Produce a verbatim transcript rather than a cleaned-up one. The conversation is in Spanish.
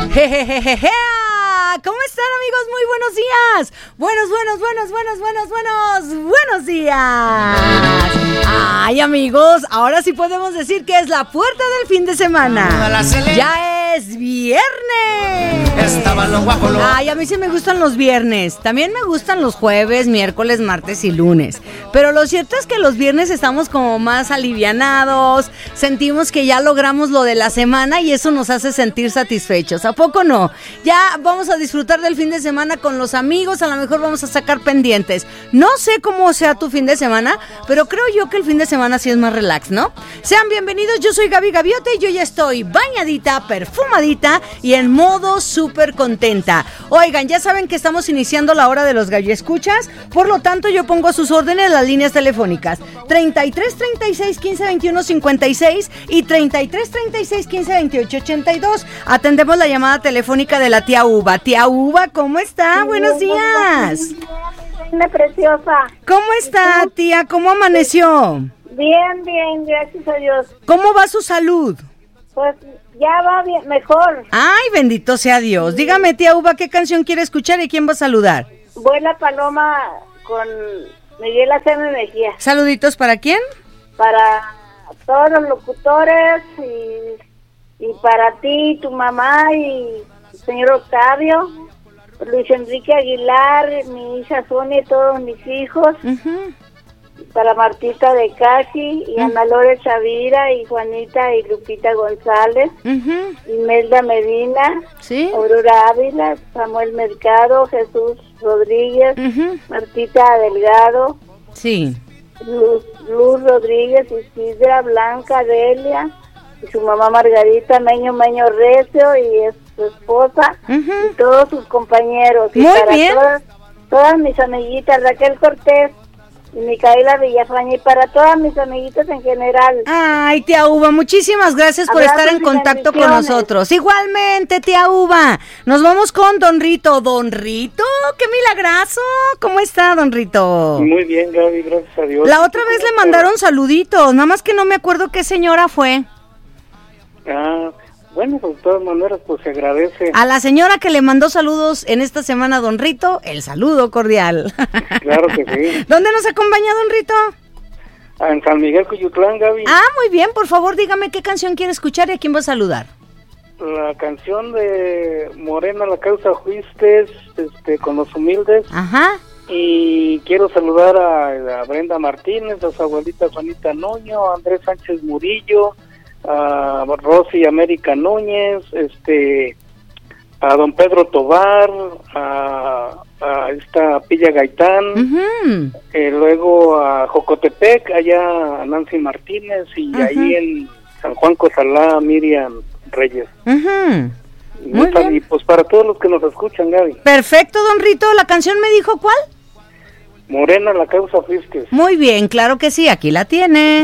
Jejejeje. ¿Cómo están, amigos? Muy buenos días. Buenos, buenos, buenos, buenos, buenos, buenos, buenos días. Ay, amigos, ahora sí podemos decir que es la puerta del fin de semana. Ya es viernes. Ay, a mí sí me gustan los viernes. También me gustan los jueves, miércoles, martes y lunes. Pero lo cierto es que los viernes estamos como más alivianados. Sentimos que ya logramos lo de la semana y eso nos hace sentir satisfechos. ¿A poco no? Ya vamos a disfrutar del fin de semana con los amigos. A lo mejor vamos a sacar pendientes. No sé cómo sea tu fin de semana, pero creo yo que el fin de semana sí es más relax, ¿no? Sean bienvenidos, yo soy Gaby Gaviote y yo ya estoy bañadita, perfumadita y en modo súper contenta. Oigan, ya saben que estamos iniciando la hora de los galloescuchas, por lo tanto yo pongo a sus órdenes las líneas telefónicas treinta y tres, treinta y seis, quince, veintiuno, cincuenta y seis y treinta y tres, treinta y seis, quince, veintiocho, ochenta y dos. Atendemos la llamada telefónica de la tía Uva. Tía Uva, ¿cómo está? Buenos días. Una preciosa. ¿Cómo está, tía? ¿Cómo amaneció? Bien, bien, gracias a Dios. ¿Cómo va su salud? Pues ya va bien, mejor. Ay, bendito sea Dios. Dígame, tía Uva, ¿qué canción quiere escuchar y quién va a saludar? Vuela Paloma con Miguel Aceme Mejía. ¿Saluditos para quién? Para todos los locutores y, y para ti, tu mamá y el señor Octavio, Luis Enrique Aguilar, mi hija Sonia y todos mis hijos. Uh-huh. Para Martita de Casi y uh-huh. Ana Lore Chavira y Juanita y Lupita González, uh-huh. Imelda Medina, ¿sí? Aurora Ávila, Samuel Mercado, Jesús Rodríguez, uh-huh. Martita Delgado, sí. Luz, Luz Rodríguez, Isidra, Blanca, Delia y su mamá Margarita, Meño Meño Recio y es su esposa, uh-huh. y todos sus compañeros. Muy y para bien. Todas, todas mis amiguitas, Raquel Cortés y Micaela Villafaña y para todas mis amiguitas en general. Ay, tía Uva, muchísimas gracias por Abrazos estar en contacto con nosotros. Igualmente, tía Uva. Nos vamos con Don Rito. Don Rito, qué milagrazo. ¿Cómo está, Don Rito? Muy bien, Gaby, gracias a Dios. La otra vez le mandaron saluditos, nada más que no me acuerdo qué señora fue. Ah, bueno, pues de todas maneras, pues se agradece. A la señora que le mandó saludos en esta semana, Don Rito, el saludo cordial. Claro que sí. ¿Dónde nos acompaña, Don Rito? Ah, en San Miguel, Cuyutlán, Gaby. Ah, muy bien, por favor, dígame qué canción quiere escuchar y a quién va a saludar. La canción de Morena, la causa fuiste, este, con los humildes. Ajá. Y quiero saludar a, a Brenda Martínez, a su abuelita Juanita Nuño, a Andrés Sánchez Murillo, a Rosy América Núñez, este, a don Pedro Tobar, a, a esta Pilla Gaitán, uh-huh. eh, luego a Jocotepec, allá a Nancy Martínez y uh-huh. ahí en San Juan Cozalá, Miriam Reyes. Uh-huh. Muy bien. Y pues para todos los que nos escuchan, Gaby. Perfecto, Don Rito, ¿la canción me dijo cuál? Morena, la causa fuiste. Muy bien, claro que sí, aquí la tiene.